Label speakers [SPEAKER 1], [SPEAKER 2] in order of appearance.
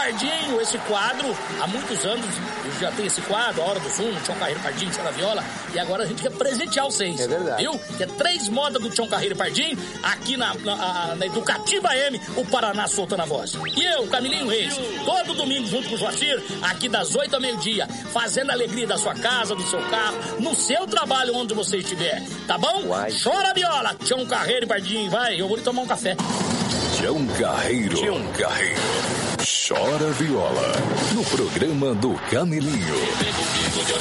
[SPEAKER 1] Pardinho, esse quadro, há muitos anos, eu já tenho esse quadro, A Hora do Zoom, Tião Carreiro, Pardinho, Tião da Viola, e agora a gente quer presentear vocês.
[SPEAKER 2] É verdade.
[SPEAKER 1] Viu? Que é 3 modas do Tião Carreiro e Pardinho, aqui na Educativa M, o Paraná soltando a voz. E eu, Camilinho Reis, todo domingo junto com o Joacir, aqui das 8 ao meio-dia, fazendo a alegria da sua casa, do seu carro, no seu trabalho, onde você estiver. Tá bom?
[SPEAKER 2] Uai.
[SPEAKER 1] Chora a viola, Tião Carreiro e Pardinho, vai, eu vou lhe tomar um café.
[SPEAKER 3] Tião Carreiro. Chora viola. No programa do Camilinho.